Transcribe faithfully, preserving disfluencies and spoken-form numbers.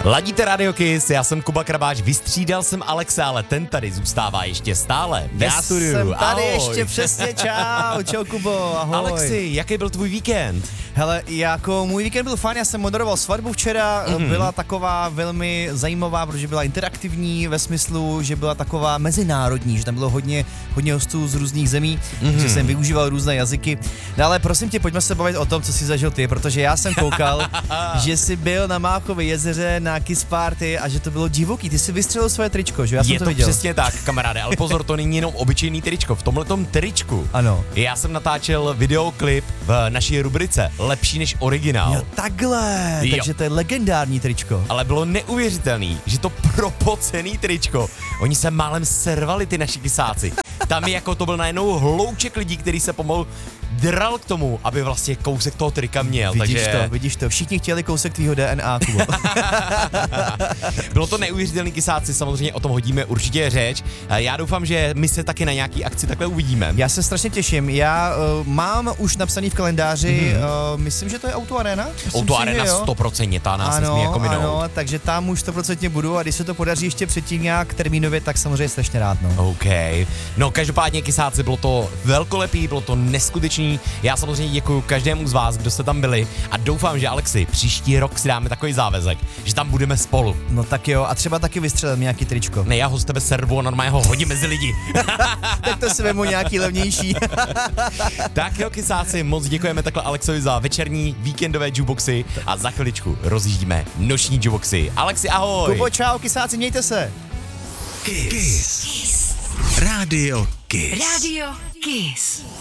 Ladíte Radio Kiss, já jsem Kuba Krabáč, vystřídal jsem Alexa, ale ten tady zůstává ještě stále ve já studiu. jsem tady Ahoj. ještě přesně, čau, čau Kubo, ahoj. Alexi, jaký byl tvůj víkend? Hele, jako můj víkend byl fajn, já jsem moderoval svatbu včera, mm-hmm. byla taková velmi zajímavá, protože byla interaktivní ve smyslu, že byla taková mezinárodní, že tam bylo hodně, hodně hostů z různých zemí, mm-hmm. že jsem využíval různé jazyky. No ale prosím tě, pojďme se bavit o tom, co jsi zažil ty, protože já jsem koukal, že jsi byl na Máchově jezeře na Kiss Party a že to bylo divoký, ty jsi vystřelil svoje tričko, že já jsem Je to to viděl. přesně tak, kamaráde, ale pozor, to není jenom obyčejný tričko. V tomhletom tričku Ano. já jsem natáčel videoklip v naší rubrice Lepší než originál. Jo, takhle, Jo. takže to je legendární tričko. Ale bylo neuvěřitelný, že to propocený tričko, oni se málem servali, ty naši kysáci. Tam jako to byl najednou hlouček lidí, který se pomalu dral k tomu, aby vlastně kousek toho trika měl. Vidíš takže... to, vidíš to, všichni chtěli kousek tvýho D N A, Kubo. Bylo to neuvěřitelný, kysáci, samozřejmě o tom hodíme určitě řeč. Já doufám, že my se taky na nějaký akci takhle uvidíme. Já se strašně těším, já uh, mám už napsaný v kalendáři, mm-hmm. uh, myslím, že to je Auto Arena. Myslím Auto si, Arena že jo. sto procent, ta nás ano, nesmí jako minout. ano, takže tam už sto procent budu a když se to podaří ještě předtím nějak termínově, tak samozřejmě strašně rád, no. OK. No každopádně, kysáci, bylo to velkolepý, bylo to neskutečný. Já samozřejmě děkuji každému z vás, kdo jste tam byli a doufám, že Alexi, příští rok si dáme takový závazek, že tam budeme spolu. No tak jo, a třeba taky vystřelím nějaký tričko. Ne, já ho z tebe servu a normálně ho hodím mezi lidi. Tak to si vemu nějaký levnější. Tak jo, kysáci, moc děkujeme takhle Alexovi za večerní víkendové jukeboxy a za chviličku rozjíždíme noční jukeboxy. Alexi, ahoj! Kubo, čau, kysáci, mějte se. Kiss. Kiss. Radio Kiss. Radio Kiss.